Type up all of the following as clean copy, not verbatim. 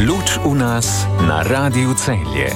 Luč u nas na Radiu Celje.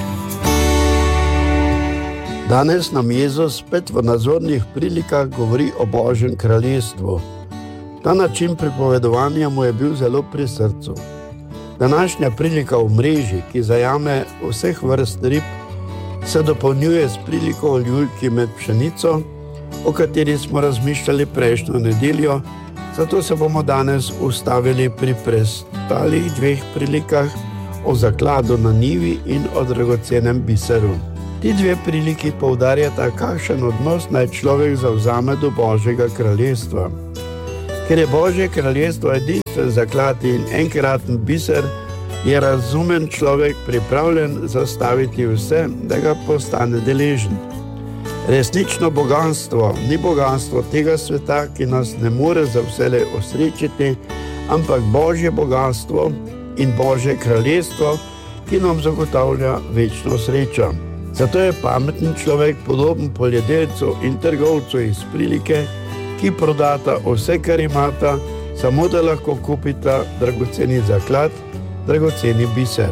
Danes nam Jezus spet v nazornih prilikah govori o Božjem kraljestvu. Ta način pripovedovanja mu je bil zelo pri srcu. Današnja prilika v mreži, ki zajame vseh vrst rib, se dopolnjuje s priliko o ljuljki med pšenico, o kateri smo razmišljali prejšnjo nedeljo, zato se bomo danes ustavili pri preostalih dveh prilikah o zakladu na njivi in o dragocenem biseru. Ti dve priliki poudarjata, kakšen odnos naj človek zavzame do Božjega kraljestva. Ker je Božje kraljestvo edinstven zaklad in enkraten biser, je razumen človek pripravljen zastaviti vse, da ga postane deležen. Resnično bogastvo ni bogastvo tega sveta, ki nas ne more za vselej osrečiti, ampak Božje bogastvo in Božje kraljestvo, ki nam zagotavlja večno srečo. Zato je pameten človek podoben poljedelcu in trgovcu iz prilike, ki prodata vse, kar imata, samo da lahko kupita dragoceni zaklad, dragoceni biser.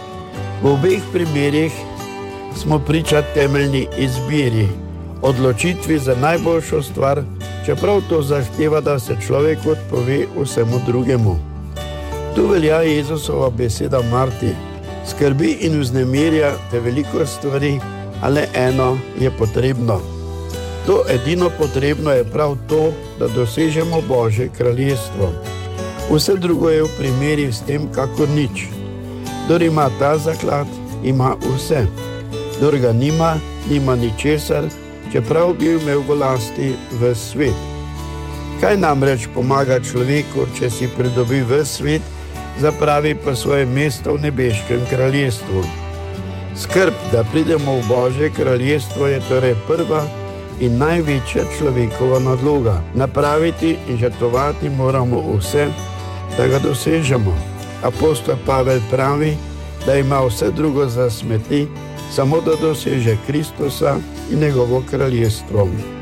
V obeh primerih smo priča temeljni izbiri, odločitvi za najboljšo stvar, čeprav to zahteva, da se človek odpove vsemu drugemu. Tu velja Jezusova beseda Marti: skrbi in vznemirja te veliko stvari, ale eno je potrebno. To edino potrebno je prav to, da dosežemo Božje kraljestvo. Vse drugo je v primeri s tem kakor nič. Kdor ima ta zaklad, ima vse. Kdor ga nima, nima ničesar, čeprav bi imel v lasti ves svet. Kaj namreč pomaga človeku, če si pridobi ves svet, zapravi pa svoje mesto v nebeškem kraljestvu? Skrb, da pridemo v Božje kraljestvo, je torej prva in največja človekova nadloga. Napraviti in žrtvovati moramo vse, da ga dosežemo. Apostol Pavel pravi, da ima vse drugo za smeti, samo da doseže Kristusa in njegovo kraljestvo.